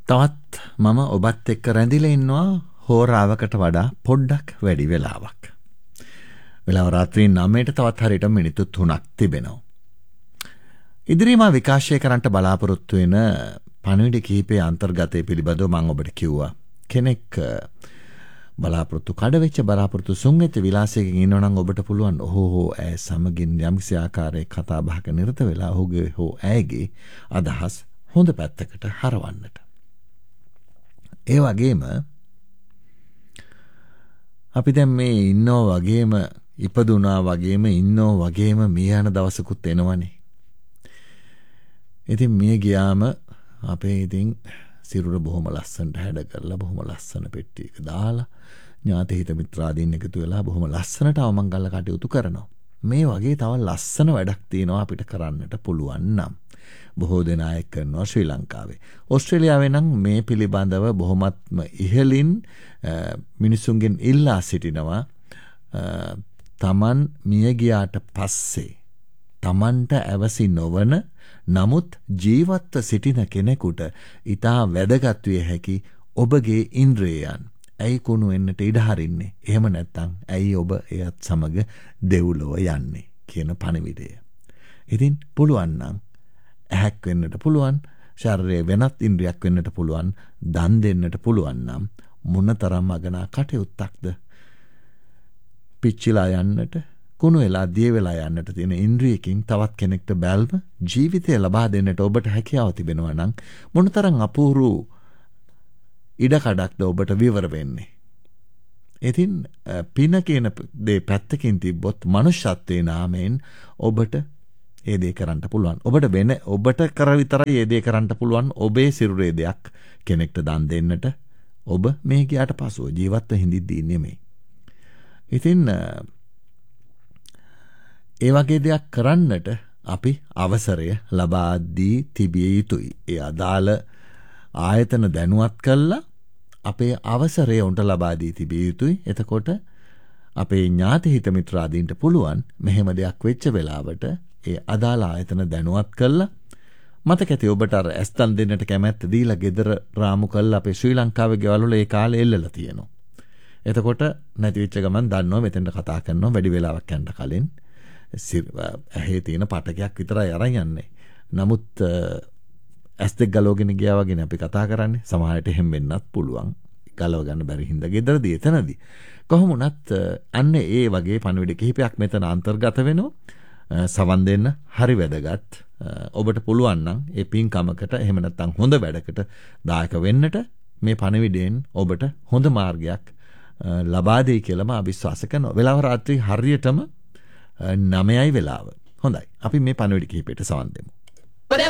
තවත් මම ඔබත් එක්ක රැඳිලා ඉන්නවා හෝරාවකට වඩා පොඩ්ඩක් වැඩි වෙලාවක්. වෙලාව රාත්‍රී 9ට තවත් හරියට මිනිත්තු 3ක් තිබෙනවා. ඉදිරියම විකාශය කරන්නට බලාපොරොත්තු වෙන පණිවිඩ කිහිපයේ අන්තර්ගතය පිළිබඳව මම ඔබට කිව්වා. කෙනෙක් බලාපොරොත්තු කඩවෙච්ච බලාපොරොත්තු සුන්වෙච්ච විලාසයකින් ඉන්නවා නම් ඔබට පුළුවන් ඔහු ඇය සමගින් යම්කිසි ආකාරයක කතා බහක නිරත වෙලා ඔහුගේ හෝ ඇයගේ අදහස් හොඳ පැත්තකට හරවන්නට. ඒ වගේම අපි දැන් මේ ඉන්නෝ වගේම ඉපදුනා වගේම ඉන්නෝ වගේම මිය යන දවසකුත් එනවනේ. ඉතින් මිය ගියාම අපේ ඉතින් සිරුර බොහොම ලස්සනට හැඩ කරලා බොහොම ලස්සන පෙට්ටියක දාලා ඥාති හිත මිත්‍රාදීන් එකතු වෙලා බොහොම ලස්සනට අවමංගල කටයුතු කරනවා. මේ වගේ තව ලස්සන වැඩක් තියෙනවා අපිට කරන්නට පුළුවන් නම්. බොහෝ දෙනා එක් කරනවා ශ්‍රී ලංකාවේ. ඕස්ට්‍රේලියාවේ නම් මේ පිළිබඳව බොහොමත්ම ඉහළින් මිනිසුන්ගෙන් ඉල්ලා සිටිනවා තමන් මිය ගියාට පස්සේ තමන්ට අවසි නොවන නමුත් ජීවත්ව සිටින කෙනෙකුට ඊටා වැදගත් විය හැකි ඔබගේ ඉන්ද්‍රියයන් ඇයි කුණු වෙන්නට ඉඩ හරින්නේ? එහෙම නැත්නම් ඇයි ඔබ එයත් සමග දෙව්ලොව යන්නේ කියන පණිවිඩය. ඉතින් පුළුවන් නම් ඇහැක් වෙන්නට පුළුවන්, ශරීරයේ වෙනත් ඉන්ද්‍රියක් වෙන්නට පුළුවන්, දන් දෙන්නට පුළුවන් නම් මොනතරම් අගනා කටයුත්තක්ද? පිච්චිලා යන්නට, කුණු වෙලා දිය වෙලා යන්නට තියෙන ඉන්ද්‍රියකින් තවත් කෙනෙක්ට බැල්ම ජීවිතය ලබා දෙන්නට ඔබට හැකියාව තිබෙනවා නම් මොනතරම් අපූර්ව ඉඩකඩක්ද ඔබට විවර වෙන්නේ. ඉතින් පින කියන දේ පැත්තකින් තිබ්බොත් මනුෂ්‍යත්වයේ නාමයෙන් ඔබට ඒ දේ කරන්න පුළුවන්. ඔබට කර විතරයි ඒ දේ කරන්න පුළුවන්. ඔබේ සිරුරේ දෙයක් කෙනෙක්ට දන් දෙන්නට ඔබ මේ ගියාට පසුව ජීවත්ව හිඳිද්දී නෙමෙයි. ඉතින් ඒ වගේ දෙයක් කරන්නට අපි අවසරය ලබා දී තිබිය යුතුයි. ඒ අදාළ ආයතන දැනුවත් කළා අපේ අවසරය උන්ට ලබා දී තිබිය යුතුයි. එතකොට අපේ ඥාති හිත මිත්‍රාදීන්ට පුළුවන් මෙහෙම දෙයක් වෙච්ච වෙලාවට ඒ අදාළ ආයතන දැනුවත් කළා මතක ඇති ඔබට අර ඇස්තන් දෙන්නට කැමැත්ත දීලා ගෙදර රාමු කළා අපේ ශ්‍රී ලංකාවේ ගෙවල් වල ඒ කාලේ එල්ලලා තියෙනවා. එතකොට නැති වෙච්ච ගමන් දන්නවා මෙතෙන්ට කතා කරනවා වැඩි වෙලාවක් යන්න කලින් ඇහි තියෙන පටකයක් විතරයි අරන් යන්නේ. නමුත් S2 ගලවගෙන ගියා වගේ අපි කතා කරන්නේ. සමහරට එහෙම වෙන්නත් පුළුවන්. ගලව ගන්න බැරි හින්දා ගෙදරදී එතනදී. කොහොම වුණත් අන්න ඒ වගේ පණිවිඩ කිහිපයක් මෙතන අන්තර්ගත වෙනවා. සවන් දෙන්න හරි වැදගත්. ඔබට පුළුවන් නම් ඒ පින්කමකට එහෙම නැත්නම් හොඳ වැඩකට දායක වෙන්නට මේ පණිවිඩයෙන් ඔබට හොඳ මාර්ගයක් ලබා දෙයි කියලා මම විශ්වාස කරනවා. වෙලාව රාත්‍රී හරියටම 9යි වෙලාව. හොඳයි. අපි මේ පණිවිඩ කිහිපයට සවන් දෙමු.